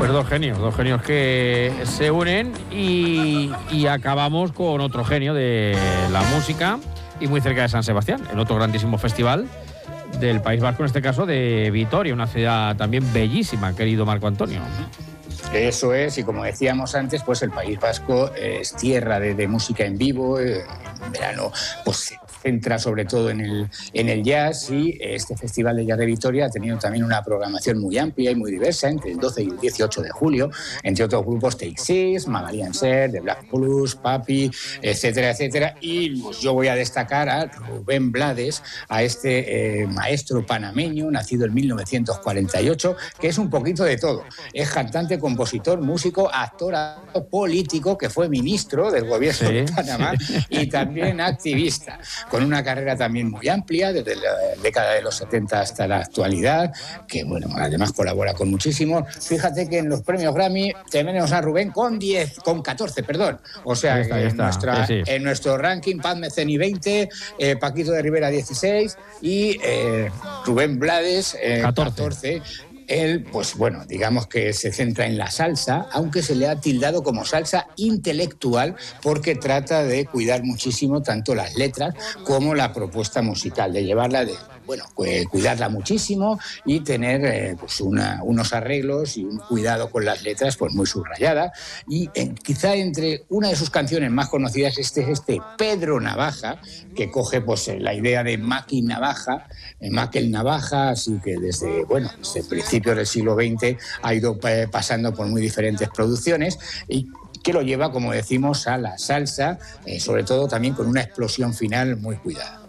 Pues dos genios que se unen y acabamos con otro genio de la música y muy cerca de San Sebastián, el otro grandísimo festival del País Vasco, en este caso de Vitoria, una ciudad también bellísima, querido Marco Antonio. Eso es, y como decíamos antes, pues el País Vasco es tierra de música en vivo. En verano pues se centra sobre todo en el jazz, y este Festival de Jazz de Vitoria ha tenido también una programación muy amplia y muy diversa entre el 12 y el 18 de julio, entre otros grupos Take Six, Magalhães Ser, The Black Plus, Papi, etcétera, etcétera. Y pues yo voy a destacar a Rubén Blades, a este maestro panameño, nacido en 1948, que es un poquito de todo. Es cantante, compositor, músico, actor, político, que fue ministro del gobierno de Panamá y también activista, con una carrera también muy amplia, desde la década de los 70 hasta la actualidad, que bueno, además colabora con muchísimos. Fíjate que en los premios Grammy tenemos a Rubén con 14, perdón. O sea, en nuestro ranking, Pat Metheny 20, Paquito de Rivera 16 y Rubén Blades 14. Él, pues bueno, digamos que se centra en la salsa, aunque se le ha tildado como salsa intelectual, porque trata de cuidar muchísimo tanto las letras como la propuesta musical, de llevarla cuidarla muchísimo y tener pues unos arreglos y un cuidado con las letras pues muy subrayada. Y quizá entre una de sus canciones más conocidas es este Pedro Navaja, que coge pues la idea de Maqui Navaja, Maquel Navaja, así que desde principios del siglo XX ha ido pasando por muy diferentes producciones, y que lo lleva, como decimos, a la salsa, sobre todo también con una explosión final muy cuidada.